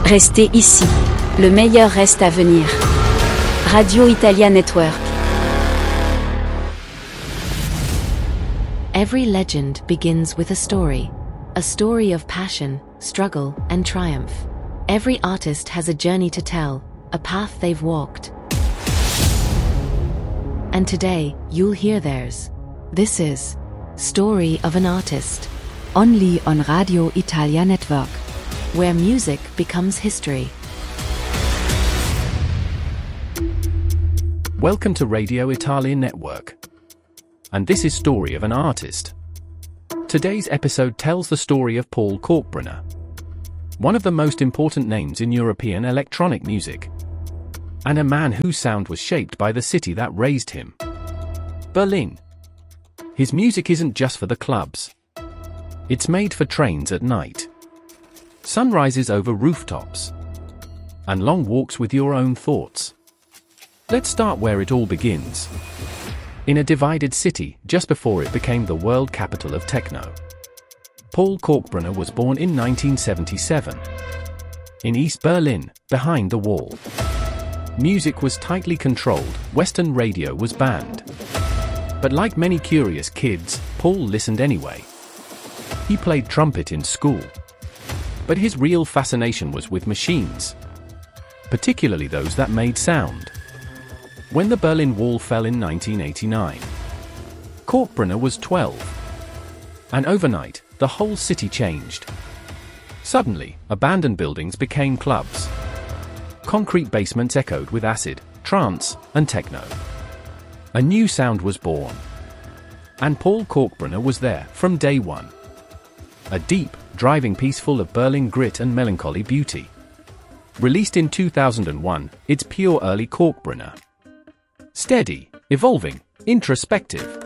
Restez ici. Le meilleur reste à venir. Radio Italia Network. Every legend begins with a story of passion, struggle, and triumph. Every artist has a journey to tell, a path they've walked. And today, you'll hear theirs. This is Story of an Artist, only on Radio Italia Network, where music becomes history. Welcome to Radio Italia Network. And this is Story of an Artist. Today's episode tells the story of Paul Kalkbrenner, one of the most important names in European electronic music, and a man whose sound was shaped by the city that raised him, Berlin. His music isn't just for the clubs. It's made for trains at night, sunrises over rooftops, and long walks with your own thoughts. Let's start where it all begins. In a divided city, just before it became the world capital of techno. Paul Kalkbrenner was born in 1977. In East Berlin, behind the wall. Music was tightly controlled, Western radio was banned. But like many curious kids, Paul listened anyway. He played trumpet in school. But his real fascination was with machines, particularly those that made sound. When the Berlin Wall fell in 1989, Kalkbrenner was 12. And overnight, the whole city changed. Suddenly, abandoned buildings became clubs. Concrete basements echoed with acid, trance, and techno. A new sound was born. And Paul Kalkbrenner was there from day one. A deep, driving piece full of Berlin grit and melancholy beauty. Released in 2001, it's pure early Kalkbrenner. Steady, evolving, introspective.